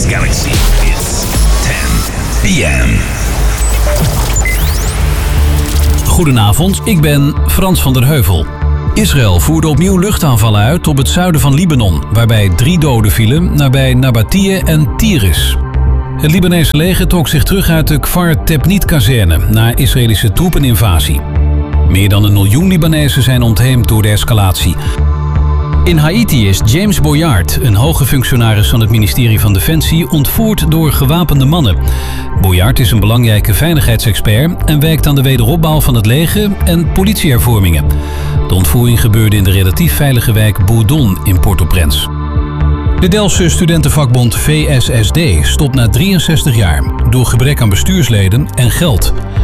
this galaxy. It's 10 p.m. Goedenavond, ik ben Frans van der Heuvel. Israël voerde opnieuw luchtaanvallen uit op het zuiden van Libanon, waarbij 3 doden vielen nabij Nabatie en Tiris. Het Libanese leger trok zich terug uit de Kfar Tebnit-kazerne na Israëlische troepeninvasie. Meer dan 1 miljoen Libanezen zijn ontheemd door de escalatie. In Haiti is James Boyard, een hoge functionaris van het ministerie van Defensie, ontvoerd door gewapende mannen. Boyard is een belangrijke veiligheidsexpert en werkt aan de wederopbouw van het leger en politiehervormingen. De ontvoering gebeurde in de relatief veilige wijk Bourdon in Port-au-Prince. De Delftse studentenvakbond VSSD stopt na 63 jaar door gebrek aan bestuursleden en geld.